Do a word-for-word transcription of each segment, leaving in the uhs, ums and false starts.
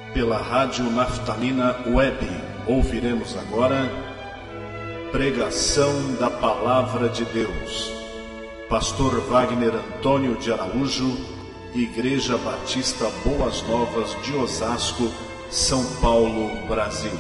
Pela Rádio Naftalina Web, ouviremos agora Pregação da Palavra de Deus. Pastor Wagner Antônio de Araújo, Igreja Batista Boas Novas de Osasco, São Paulo, Brasil.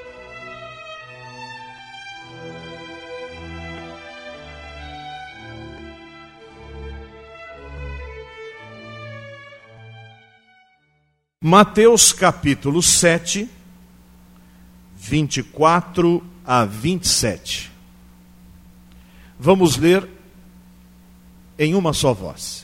Mateus capítulo sete, vinte e quatro a vinte e sete. Vamos ler em uma só voz.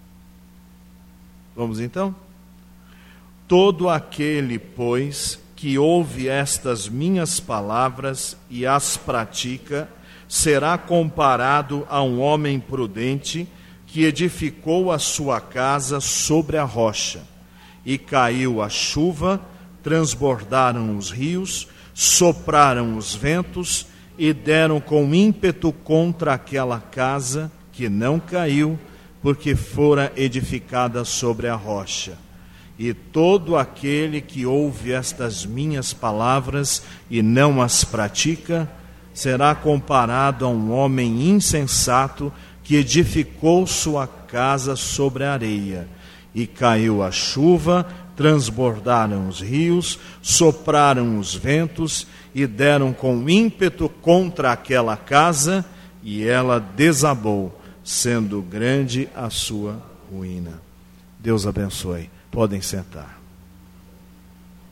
Vamos então? Todo aquele, pois, que ouve estas minhas palavras e as pratica, será comparado a um homem prudente que edificou a sua casa sobre a rocha. E caiu a chuva, transbordaram os rios, sopraram os ventos e deram com ímpeto contra aquela casa, que não caiu, porque fora edificada sobre a rocha. E todo aquele que ouve estas minhas palavras e não as pratica, será comparado a um homem insensato que edificou sua casa sobre a areia. E caiu a chuva, transbordaram os rios, sopraram os ventos e deram com ímpeto contra aquela casa, e ela desabou, sendo grande a sua ruína. Deus abençoe. Podem sentar.